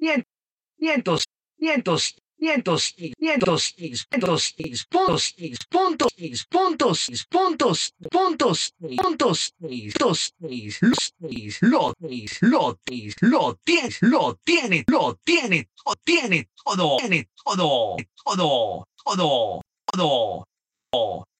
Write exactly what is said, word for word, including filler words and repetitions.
cien, cientos, cientos, cientos, cientos, cientos, puntos, puntos, puntos, puntos, puntos, puntos, puntos, lo, lo, lo tiene, lo tiene, lo tiene, lo tiene todo, tiene todo, todo, todo, todo, todo.